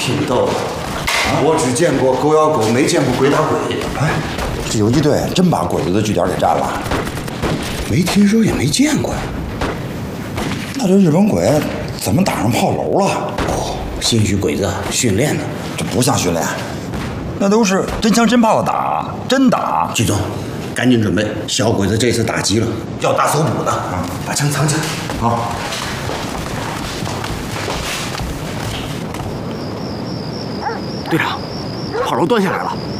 品斗，我只见过狗咬狗，没见过鬼打鬼。 哎，这游击队真把鬼子的据点给占了？ 没听说也没见过呀。 那这日本鬼怎么打上炮楼了？ 哦，兴许鬼子训练呢。 这不像训练，那都是真枪真炮的打，真打。 季总，赶紧准备，小鬼子这次打急了，要大搜捕的啊！把枪藏起来。好。 队长，炮楼端下来了。